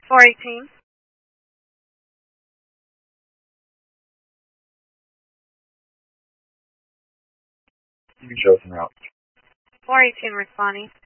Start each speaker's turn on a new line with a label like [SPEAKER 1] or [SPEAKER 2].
[SPEAKER 1] 418.
[SPEAKER 2] You can show us en route.
[SPEAKER 1] 418 responding.